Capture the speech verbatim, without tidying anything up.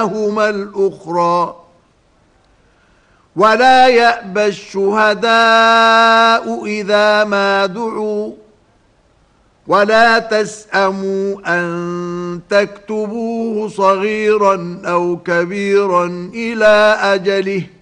هما الأخرى. ولا يأبى الشهداء إذا ما دعوا ولا تسأموا أن تكتبوه صغيرا أو كبيرا إلى أجله